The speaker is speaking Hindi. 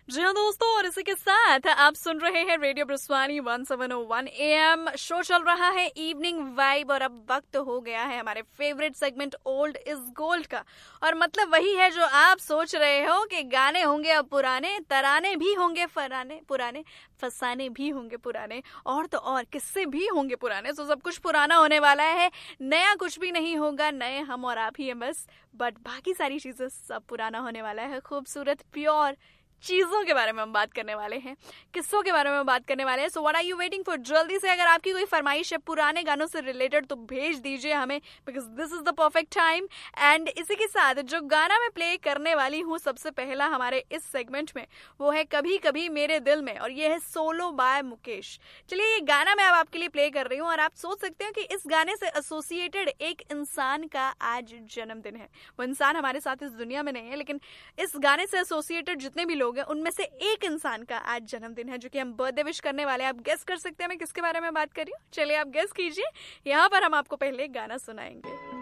जी हाँ दोस्तों, और इसी के साथ आप सुन रहे हैं रेडियो ब्रस्वानी 1701 AM। शो चल रहा है इवनिंग वाइब और अब वक्त हो गया है हमारे favourite segment old is gold का। और मतलब वही है जो आप सोच रहे हो कि गाने होंगे अब पुराने, तराने भी होंगे पुराने, फसाने भी होंगे पुराने, और तो और किस्से भी होंगे पुराने। तो सब कुछ पुराना होने वाला है, नया कुछ भी नहीं होगा, नए हम और आप ही हैं बस। बट बाकी सारी चीजें सब पुराना होने वाला है। खूबसूरत प्योर चीजों के बारे में हम बात करने वाले हैं, किस्सों के बारे में बात करने वाले हैं। So what are you waiting for? जल्दी से अगर आपकी कोई फरमाइश है पुराने गानों से रिलेटेड तो भेज दीजिए हमें, because this is the perfect time. And इसी के साथ जो गाना मैं प्ले करने वाली हूँ सबसे पहला हमारे इस सेगमेंट में, वो है कभी कभी मेरे दिल में, और ये है सोलो बाय मुकेश। चलिए, ये गाना मैं अब आपके लिए प्ले कर रही हूँ और आप सोच सकते हो कि इस गाने से एसोसिएटेड एक इंसान का आज जन्मदिन है। वो इंसान हमारे साथ इस दुनिया में नहीं है, लेकिन इस गाने से एसोसिएटेड जितने भी लोग हैं उनमें से एक इंसान का आज जन्मदिन है, जो कि हम बर्थडे विश करने वाले हैं। आप गेस कर सकते हैं मैं किसके बारे में बात कर रही हूँ? चलिए आप गेस कीजिए। यहाँ पर हम आपको पहले गाना सुनाएंगे।